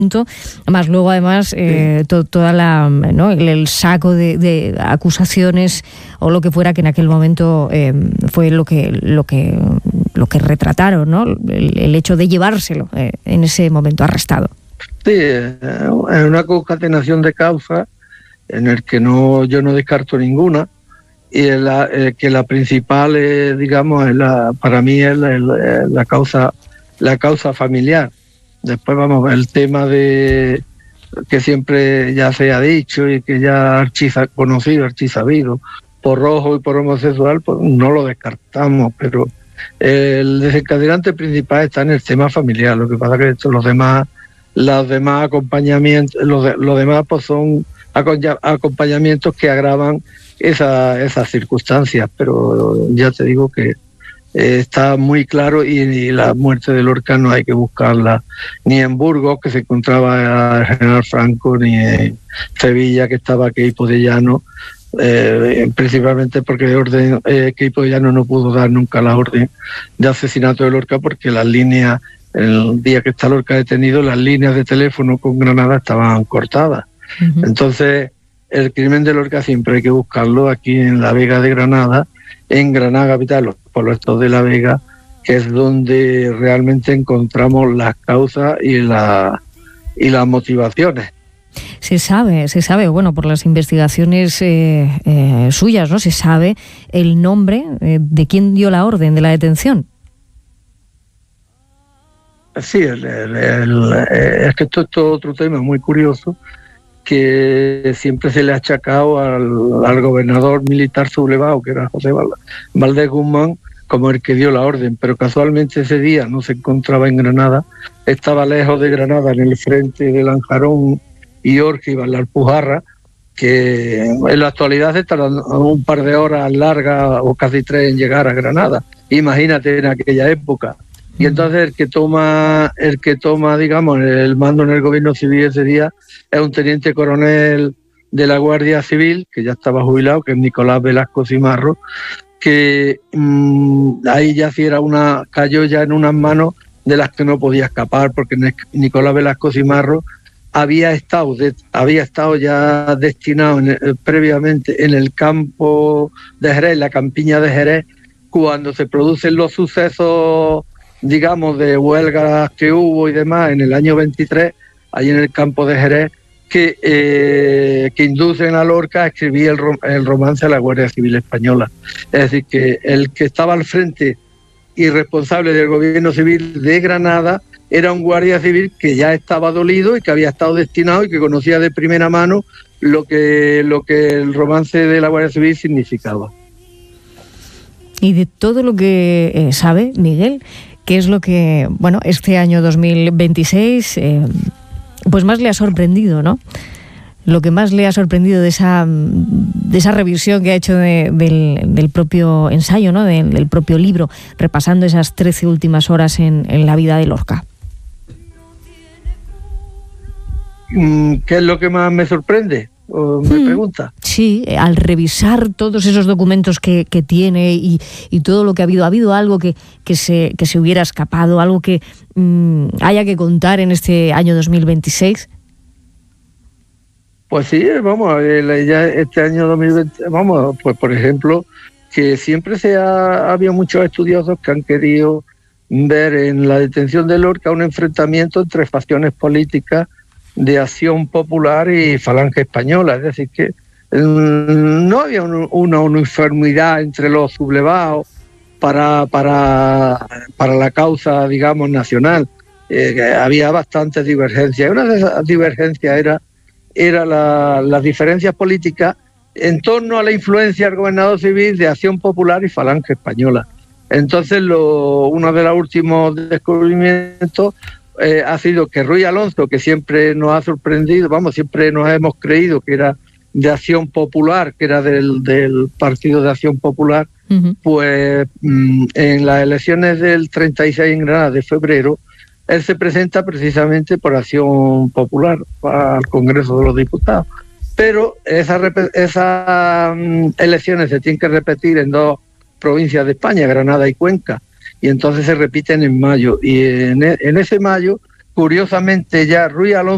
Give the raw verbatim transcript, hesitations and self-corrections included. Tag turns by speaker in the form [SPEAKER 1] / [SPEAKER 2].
[SPEAKER 1] más luego además eh, sí. to, toda la ¿no? el, el saco de, de acusaciones o lo que fuera que en aquel momento eh, fue lo que lo que lo que retrataron, ¿no? El, el hecho de llevárselo eh, en ese momento arrestado.
[SPEAKER 2] Sí, es una concatenación de causas en el que no yo no descarto ninguna, y la, eh, que la principal es, digamos, es la, para mí es la, la, la causa la causa familiar. Después vamos, el tema de que siempre ya se ha dicho y que ya archiza, conocido, archisabido, por rojo y por homosexual, pues no lo descartamos, pero el desencadenante principal está en el tema familiar. Lo que pasa es que esto, los demás los demás acompañamientos los, de, los demás pues son acompañamientos que agravan esa, esas circunstancias, pero ya te digo que eh, está muy claro, y, y la muerte de Lorca no hay que buscarla ni en Burgos, que se encontraba el general Franco, ni en Sevilla, que estaba Queipo de Llano, eh, principalmente porque de orden eh, Queipo de Llano no pudo dar nunca la orden de asesinato de Lorca, porque las líneas, el día que está Lorca detenido, las líneas de teléfono con Granada estaban cortadas. Uh-huh. Entonces, el crimen de Lorca siempre hay que buscarlo aquí en la Vega de Granada, en Granada capital, los pueblos de la Vega, que es donde realmente encontramos las causas y, la, y las motivaciones.
[SPEAKER 1] Se sabe, se sabe, bueno, por las investigaciones eh, eh, suyas, ¿no? Se sabe el nombre eh, de quién dio la orden de la detención.
[SPEAKER 2] Sí, el, el, el, es que esto es todo otro tema muy curioso, que siempre se le ha achacado al, al gobernador militar sublevado, que era José Valdés Guzmán, como el que dio la orden, pero casualmente ese día no se encontraba en Granada, estaba lejos de Granada, en el frente de Lanjarón y Orge y Alpujarra, que en la actualidad se tardan un par de horas largas o casi tres en llegar a Granada. Imagínate en aquella época. Y entonces el que toma, el que toma, digamos, el mando en el gobierno civil ese día es un teniente coronel de la Guardia Civil, que ya estaba jubilado, que es Nicolás Velasco Cimarro, que mmm, ahí ya sí era una, cayó ya en unas manos de las que no podía escapar, porque Nicolás Velasco Cimarro había estado, de, había estado ya destinado en, eh, previamente en el campo de Jerez, la campiña de Jerez, cuando se producen los sucesos, digamos, de huelgas que hubo y demás en el año veintitrés, allí en el campo de Jerez, que, eh, que inducen a Lorca a escribir el, rom- el romance a la Guardia Civil Española. Es decir, que el que estaba al frente y responsable del gobierno civil de Granada era un guardia civil que ya estaba dolido y que había estado destinado y que conocía de primera mano lo que, lo que el romance de la Guardia Civil significaba.
[SPEAKER 1] Y de todo lo que eh, sabe, Miguel, ¿qué es lo que, bueno, este año dos mil veintiséis, eh, pues más le ha sorprendido, ¿no? Lo que más le ha sorprendido de esa, de esa revisión que ha hecho de, del, del propio ensayo, ¿no? Del, del propio libro, repasando esas trece últimas horas en, en la vida de Lorca.
[SPEAKER 2] ¿Qué es lo que más me sorprende? ¿O me hmm. pregunta?
[SPEAKER 1] Sí, al revisar todos esos documentos que, que tiene y, y todo lo que ha habido, ¿ha habido algo que, que, se, que se hubiera escapado, algo que mmm, haya que contar en este año dos mil veintiséis?
[SPEAKER 2] Pues sí, vamos, ya este año dos mil veinte, vamos, pues por ejemplo, que siempre se ha, ha habido muchos estudiosos que han querido ver en la detención de Lorca un enfrentamiento entre facciones políticas de Acción Popular y Falange Española, es decir, que no había un, una uniformidad entre los sublevados para, para, para la causa, digamos, nacional. Eh, había bastantes divergencias, y una de esas divergencias era, era la, las diferencias políticas en torno a la influencia del gobernador civil de Acción Popular y Falange Española. Entonces, lo, uno de los últimos descubrimientos Eh, ha sido que Ruy Alonso, que siempre nos ha sorprendido, vamos, siempre nos hemos creído que era de Acción Popular, que era del, del Partido de Acción Popular, uh-huh. pues mmm, en las elecciones del treinta y seis en Granada de febrero, él se presenta precisamente por Acción Popular al Congreso de los Diputados. Pero esas esa, um, elecciones se tienen que repetir en dos provincias de España, Granada y Cuenca, y entonces se repiten en mayo, y en, en ese mayo, curiosamente ya Ruy Alonso